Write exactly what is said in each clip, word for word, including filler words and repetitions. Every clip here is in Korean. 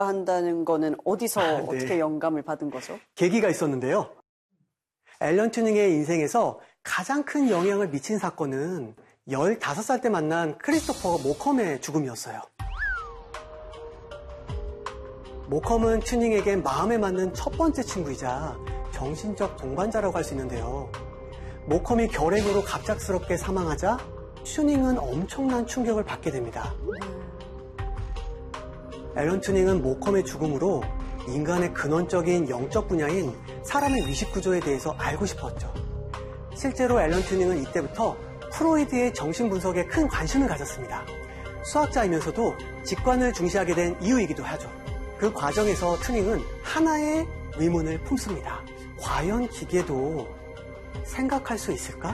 한다는 거는 어디서 아, 네. 어떻게 영감을 받은 거죠? 계기가 있었는데요. 앨런 튜닝의 인생에서 가장 큰 영향을 미친 사건은 열다섯 살 때 만난 크리스토퍼 모컴의 죽음이었어요. 모컴은 튜닝에게 마음에 맞는 첫 번째 친구이자 정신적 동반자라고 할 수 있는데요. 모컴이 결핵으로 갑작스럽게 사망하자 튜닝은 엄청난 충격을 받게 됩니다. 앨런 튜닝은 모컴의 죽음으로 인간의 근원적인 영적 분야인 사람의 위식 구조에 대해서 알고 싶었죠. 실제로 앨런 튜닝은 이때부터 프로이드의 정신분석에 큰 관심을 가졌습니다. 수학자이면서도 직관을 중시하게 된 이유이기도 하죠. 그 과정에서 튜닝은 하나의 의문을 품습니다. 과연 기계도 생각할 수 있을까?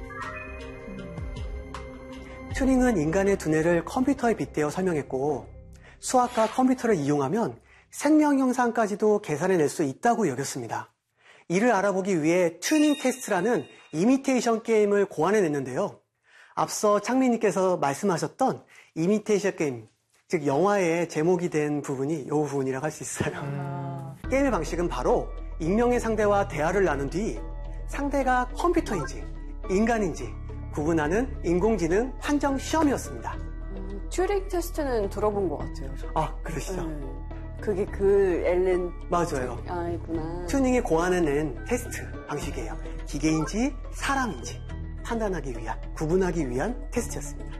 튜닝은 인간의 두뇌를 컴퓨터에 빗대어 설명했고 수학과 컴퓨터를 이용하면 생명 형상까지도 계산해낼 수 있다고 여겼습니다. 이를 알아보기 위해 튜닝 테스트라는 이미테이션 게임을 고안해냈는데요. 앞서 창민님께서 말씀하셨던 이미테이션 게임, 즉 영화의 제목이 된 부분이 이 부분이라고 할 수 있어요. 음. 게임의 방식은 바로 익명의 상대와 대화를 나눈 뒤 상대가 컴퓨터인지 인간인지 구분하는 인공지능 판정 시험이었습니다. 음, 튜링 테스트는 들어본 것 같아요. 아, 그러시죠? 네. 그게 그 앨런... 맞아요. 아이구나. 튜닝이 고안해낸 테스트 방식이에요. 기계인지 사람인지 판단하기 위한, 구분하기 위한 테스트였습니다.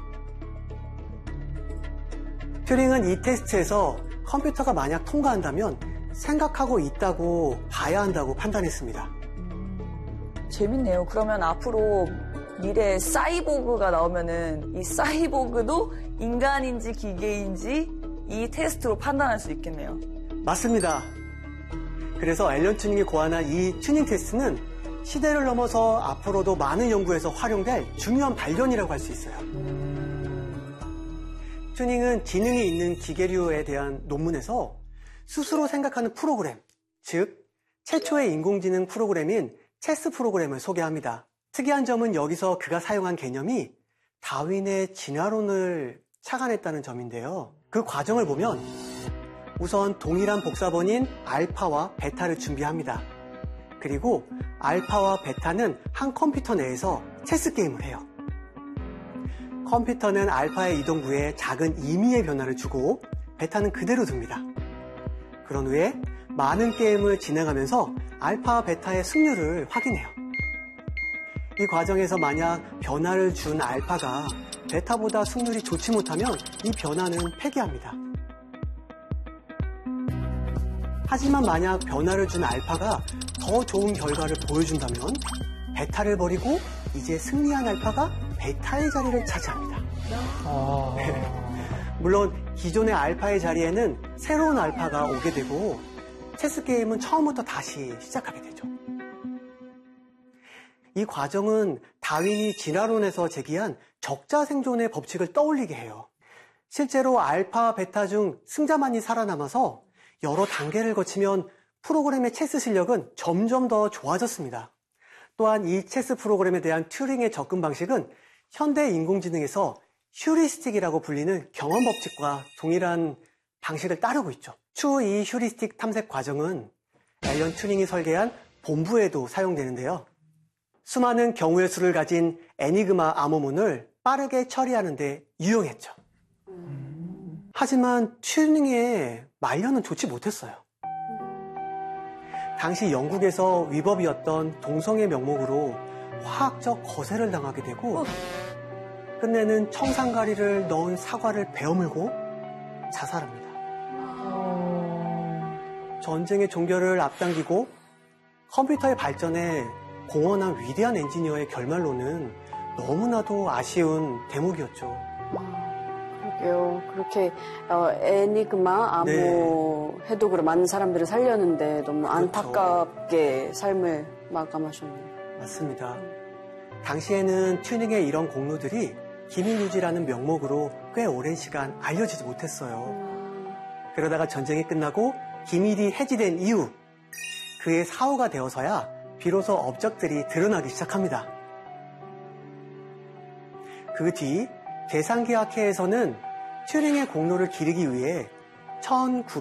튜링은 이 테스트에서 컴퓨터가 만약 통과한다면 생각하고 있다고 봐야 한다고 판단했습니다. 음, 재밌네요. 그러면 앞으로 미래에 사이보그가 나오면은 이 사이보그도 인간인지 기계인지 이 테스트로 판단할 수 있겠네요. 맞습니다. 그래서 앨런 튜닝이 고안한 이 튜닝 테스트는 시대를 넘어서 앞으로도 많은 연구에서 활용될 중요한 발견이라고 할 수 있어요. 튜닝은 지능이 있는 기계류에 대한 논문에서 스스로 생각하는 프로그램, 즉 최초의 인공지능 프로그램인 체스 프로그램을 소개합니다. 특이한 점은 여기서 그가 사용한 개념이 다윈의 진화론을 착안했다는 점인데요. 그 과정을 보면 우선 동일한 복사본인 알파와 베타를 준비합니다. 그리고 알파와 베타는 한 컴퓨터 내에서 체스 게임을 해요. 컴퓨터는 알파의 이동구에 작은 임의의 변화를 주고 베타는 그대로 둡니다. 그런 후에 많은 게임을 진행하면서 알파와 베타의 승률을 확인해요. 이 과정에서 만약 변화를 준 알파가 베타보다 승률이 좋지 못하면 이 변화는 폐기합니다. 하지만 만약 변화를 준 알파가 더 좋은 결과를 보여준다면 베타를 버리고 이제 승리한 알파가 베타의 자리를 차지합니다. 아... 네. 물론 기존의 알파의 자리에는 새로운 알파가 오게 되고 체스 게임은 처음부터 다시 시작하게 되죠. 이 과정은 다윈이 진화론에서 제기한 적자 생존의 법칙을 떠올리게 해요. 실제로 알파, 베타 중 승자만이 살아남아서 여러 단계를 거치면 프로그램의 체스 실력은 점점 더 좋아졌습니다. 또한 이 체스 프로그램에 대한 튜링의 접근 방식은 현대 인공지능에서 휴리스틱이라고 불리는 경험 법칙과 동일한 방식을 따르고 있죠. 추후 이 휴리스틱 탐색 과정은 앨런 튜링이 설계한 본부에도 사용되는데요. 수많은 경우의 수를 가진 애니그마 암호문을 빠르게 처리하는 데 유용했죠. 하지만 튜링의 말년은 좋지 못했어요. 당시 영국에서 위법이었던 동성애 명목으로 화학적 거세를 당하게 되고 끝내는 청산가리를 넣은 사과를 베어물고 자살합니다. 전쟁의 종결을 앞당기고 컴퓨터의 발전에 공헌한 위대한 엔지니어의 결말로는 너무나도 아쉬운 대목이었죠. 그러게요. 그렇게 어, 애니그마 암호 네. 해독으로 많은 사람들을 살렸는데 너무 그렇죠. 안타깝게 삶을 마감하셨네요. 맞습니다. 당시에는 튜닝의 이런 공로들이 기밀유지라는 명목으로 꽤 오랜 시간 알려지지 못했어요. 음. 그러다가 전쟁이 끝나고 기밀이 해지된 이후 그의 사후가 되어서야 비로소 업적들이 드러나기 시작합니다. 그 뒤 계산기학회에서는 튜링의 공로를 기리기 위해 천구백